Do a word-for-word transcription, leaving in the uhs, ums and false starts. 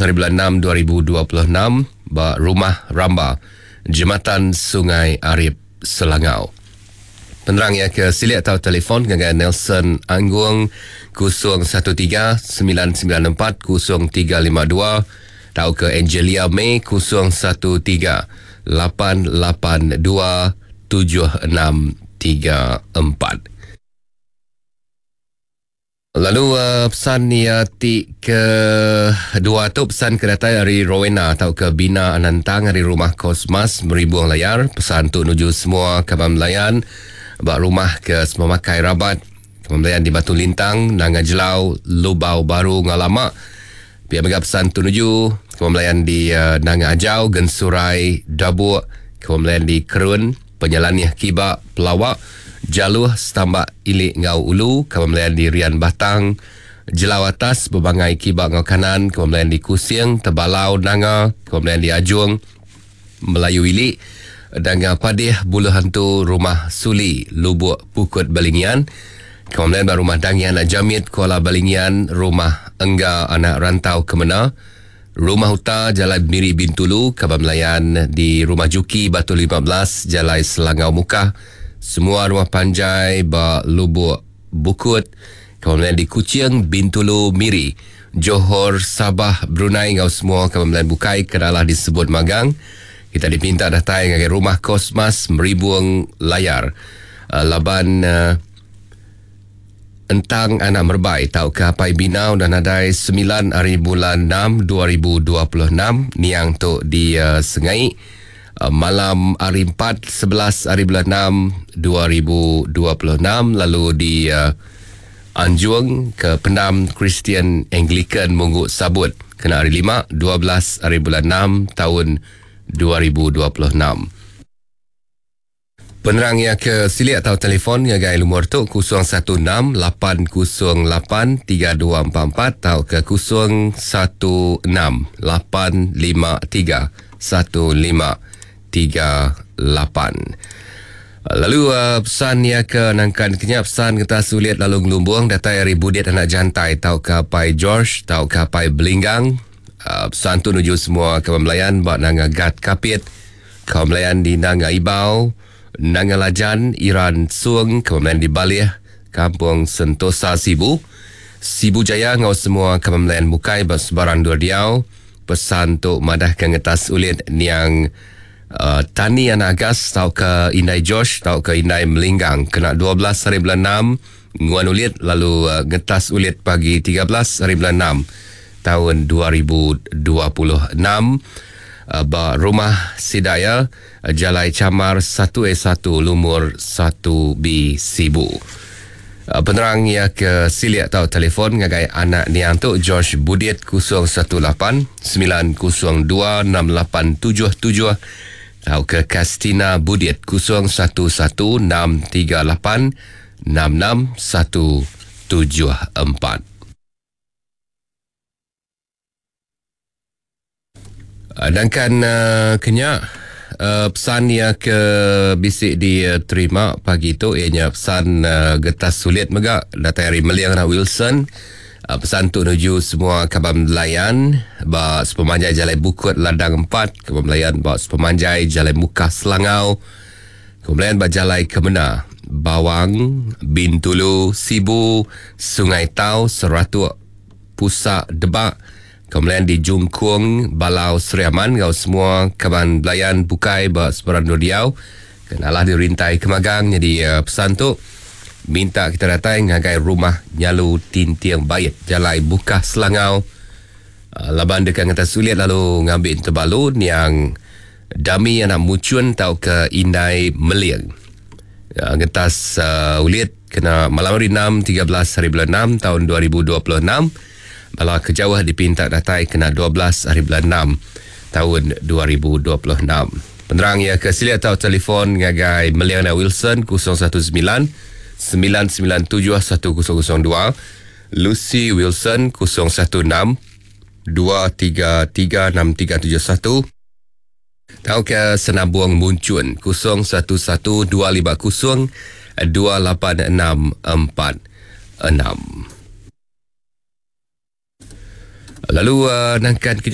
hari bulan enam dua ribu dua puluh enam, ba Rumah Ramba, Jambatan Sungai Arif, Selangau. Penerang yang ke silik atau telefon dengan Nelson Anggung kosong satu tiga sembilan sembilan empat kosong tiga lima dua atau ke Angelia May kosong satu tiga lapan lapan dua tujuh enam tiga empat. Lalu uh, pesan yati ke dua tu pesan kedatai dari Rowena atau ke Bina Anantang dari Rumah Kosmas Meribuang Layar. Pesan tu menuju semua kawan melayan bak rumah ke semua makai rabat kawan melayan di Batu Lintang, Nanga Jelau, Lubau Baru Ngalamak. Pihak megap pesan tu menuju kawan melayan di uh, Nanga Ajau, Gensurai, Dabuk, kawan melayan di Kerun, Penyalaniah Kibak, Pelawak, Jaluh, Setambak Ilik Ngau Ulu, kawan melayan di Rian Batang, Jelau Atas, Berbangai Kibak Ngau Kanan, kawan melayan di Kusiang, Tebalau, Nanga, kawan melayan di Ajung, Melayu Ilik, Danga Padih, Bulu Hantu, Rumah Suli, Lubuk Pukut Balingian, kawan melayan di Rumah Dangi Anak Jamit, Kuala Balingian, Rumah Engga Anak Rantau Kemena, Rumah Huta, Jalan Miri Bintulu, kawan melayan di Rumah Juki, Batu lima belas, Jalan Selangau Mukah, semua rumah panjai ba Lubuk Bukut, kawan melayan di Kuching, Bintulu, Miri, Johor, Sabah, Brunei, ngau semua kawan melayan bukai kenalah disebut magang. Kita dipinta datai dengan Rumah Kosmas Meribuang Layar, uh, Laban uh, Entang Anak Merbai tau ke Hapai Binau dan adai sembilan hari bulan enam dua ribu dua puluh enam niang tu di uh, Sengai. Uh, malam hari empat sebelas hari bulan enam dua ribu dua puluh enam, lalu di uh, Anjuang ke Pendam Kristian Anglican Munggut Sabut kena hari lima dua belas hari bulan enam tahun dua ribu dua puluh enam. Penerang yang ke silik atau telefon yang gaya lumur tu kosong satu enam lapan kosong lapan tiga dua empat empat atau ke kosong satu enam lapan lima tiga satu lima tiga lapan. Lalu uh, pesan ya ke nangkan kenyak pesan kita sulit lalu ngelumbung datai dari Budiat Anak Jantai tau ke Pai George tau ke Pai Belinggang. Uh, pesan tu menuju semua kawan melayan buat Nanga Gat Kapit, kawan melayan di Nanga Ibau, Nanga Lajan, Iran Suang, kawan melayan di Balih, Kampung Sentosa Sibu, Sibu Jaya, ngau semua kawan melayan bukai bersebaran dua diau. Pesan tu madahkan ngetas ulit niang Uh, Tani Anagas tau ke Indai Josh tau ke Indai Melinggang kena dua belas hari bulan enam nguan ulit, lalu uh, ngetas ulit pagi tiga belas hari bulan enam tahun dua ribu dua puluh enam uh, ba Rumah Sidaya, uh, Jalai Camar satu A satu Lumur satu B Sibu. Uh, penerang ya ke silik atau telefon ngagai anak niang tu George Budiat kosong satu lapan sembilan kosong dua enam lapan tujuh tujuh atau ke Kastina Budiat kosong satu satu enam tiga lapan enam enam satu tujuh empat. Sedangkan uh, kenyak uh, pesan yang ke bisik diterima pagi tu ianya pesan uh, getas sulit megak datang dari Meliang Wilson. Uh, pesan tu menuju semua kawan melayan ba sepemanjai Jalan Bukut Ladang empat, kawan melayan ba sepemanjai Jalan Mukah Selangau, kawan melayan ba Jalan Kemena, Bawang, Bintulu, Sibu, Sungai Tau, Seratuk, Pusak Debak, kawan melayan di Jungkung, Balau Seriaman, ngau semua kawan melayan bukai ba separan dua diau kenalah dirintai kemagang. Jadi uh, pesan tu minta kita datang ngagai Rumah Nyalu Tintiang Bayit, Jalan Bukah Selangau. Uh, laban dekat ngata sulit lalu ngambil Tebalun yang Dami Anak Mucun tau ke Indai Meliang. Uh, ngetas uh, ulit kena malam hari enam tiga belas hari bulan enam tahun dua ribu dua puluh enam. Malah kejauh dipinta datai kena dua belas hari bulan enam tahun dua ribu dua puluh enam. Penerang ya ke silik atau telefon ngagai Meliana Wilson kosong satu sembilan sembilan sembilan tujuh satu kosong kosong dua, Lucy Wilson kosong satu enam dua tiga tiga enam tiga tujuh satu, tau ke Senabuang Muncun kosong satu satu dua lima kosong dua lapan enam empat enam. Lalu uh, nangkan